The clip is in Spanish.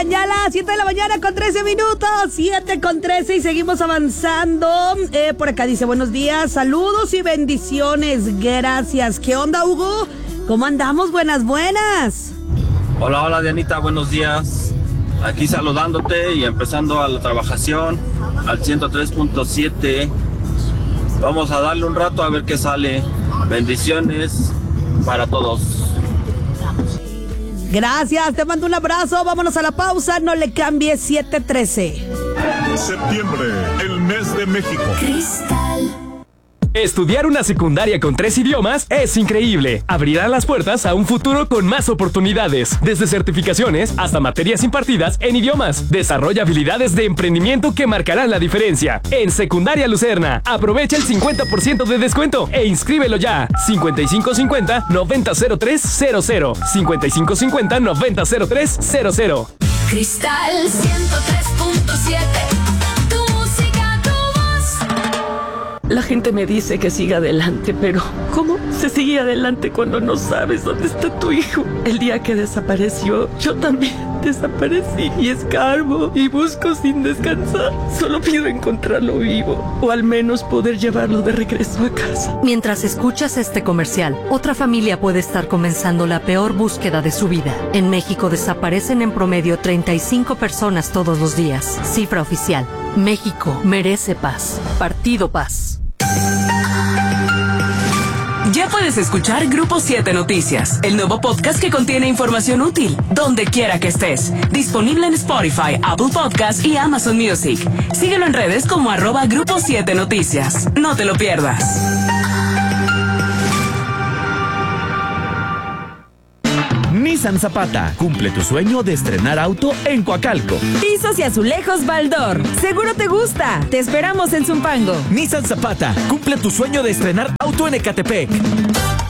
Oigan, ya a las 7 de la mañana con 13 minutos, 7 con 13 y seguimos avanzando. Por acá dice, buenos días, saludos y bendiciones, gracias. ¿Qué onda, Hugo? ¿Cómo andamos? Buenas. Hola, Dianita, buenos días. Aquí saludándote y empezando a la trabajación al 103.7. Vamos a darle un rato a ver qué sale. Bendiciones para todos. Gracias, te mando un abrazo. Vámonos a la pausa, no le cambies. 7:13. Septiembre, el mes de México. Cristal. Estudiar una secundaria con 3 idiomas es increíble. Abrirá las puertas a un futuro con más oportunidades, desde certificaciones hasta materias impartidas en idiomas. Desarrolla habilidades de emprendimiento que marcarán la diferencia. En Secundaria Lucerna, aprovecha el 50% de descuento e inscríbelo ya. 5550-900300. 5550-900300. Cristal 103.7. La gente me dice que siga adelante, pero ¿cómo se sigue adelante cuando no sabes dónde está tu hijo? El día que desapareció, yo también desaparecí y escarbo y busco sin descansar. Solo pido encontrarlo vivo o al menos poder llevarlo de regreso a casa. Mientras escuchas este comercial, otra familia puede estar comenzando la peor búsqueda de su vida. En México desaparecen en promedio 35 personas todos los días. Cifra oficial. México merece paz. Partido Paz. Ya puedes escuchar Grupo 7 Noticias, el nuevo podcast que contiene información útil, donde quiera que estés. Disponible en Spotify, Apple Podcasts y Amazon Music. Síguelo en redes como @Grupo 7 Noticias. No te lo pierdas. Nissan Zapata, cumple tu sueño de estrenar auto en Coacalco. Pisos y azulejos Baldor. Seguro te gusta. Te esperamos en Zumpango. Nissan Zapata, cumple tu sueño de estrenar auto en Ecatepec.